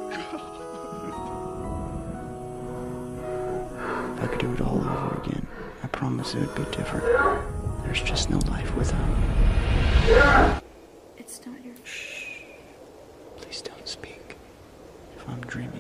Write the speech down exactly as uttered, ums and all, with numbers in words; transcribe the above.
If I could do it all over again, I promise it would be different. There's just no life without. It's not your... Shh. Please don't speak. If I'm dreaming,